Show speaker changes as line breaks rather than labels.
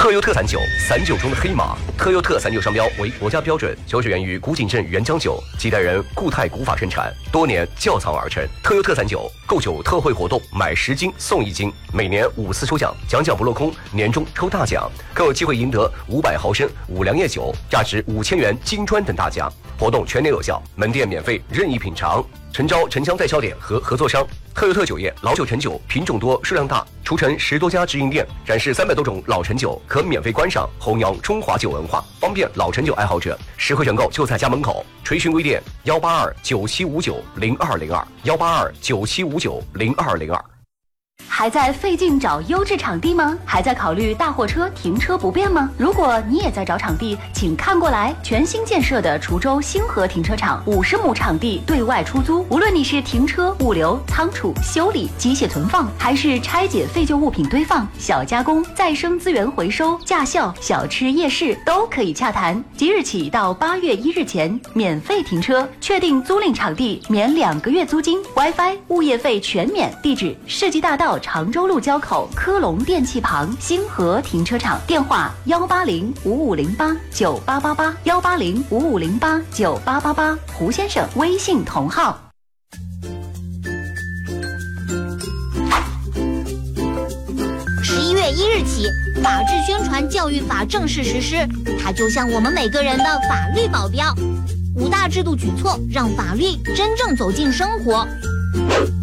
特优特散酒，散酒中的黑马。特优特散酒商标为国家标准，酒水源于古井镇原浆酒，几代人固态古法生产，多年窖藏而成。特优特散酒购酒特惠活动，买10斤送1斤，每年5次抽奖，奖不落空，年终抽大奖，更有机会赢得500毫升五粮液酒，价值5000元金砖等大奖。活动全年有效，门店免费任意品尝。诚招城乡代销点和合作商。特优特酒业老酒陈酒品种多，数量大，除陈10多家直营店，展示300多种老陈酒，可免费观赏，弘扬中华酒文化，方便老陈酒爱好者。实惠选购就在家门口。垂询微店182975902，182975902。
还在费劲找优质场地吗？还在考虑大货车停车不便吗？如果你也在找场地，请看过来！全新建设的滁州星河停车场，50亩场地对外出租。无论你是停车、物流、仓储、修理、机械存放，还是拆解废旧物品堆放、小加工、再生资源回收、驾校、小吃夜市，都可以洽谈。即日起到8月1日前免费停车，确定租赁场地免2个月租金 ，WiFi、物业费全免。地址：世纪大道常州路交口科龙电器旁星河停车场，电话18055089888，18055089888，胡先生微信同号。
11月1日起，法治宣传教育法正式实施，它就像我们每个人的法律保镖。5大制度举措，让法律真正走进生活。